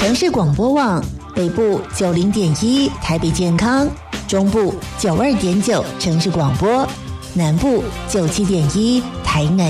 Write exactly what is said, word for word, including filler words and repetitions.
城市广播网，北部九零点一台北健康，中部九二点九城市广播，南部九七点一台南